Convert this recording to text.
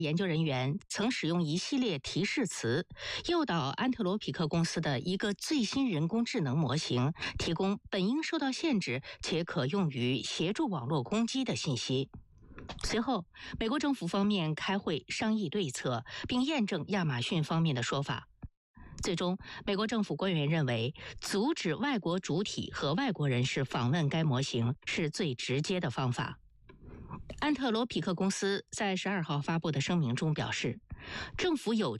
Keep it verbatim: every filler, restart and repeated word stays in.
研究人员曾使用一系列提示词，诱导安特罗皮克公司的一个最新人工智能模型提供本应受到限制且可用于协助网络攻击的信息。随后，美国政府方面开会商议对策，并验证亚马逊方面的说法。最终，美国政府官员认为，阻止外国主体和外国人士访问该模型是最直接的方法。安特罗皮克公司在十二号发布的声明中表示，政府有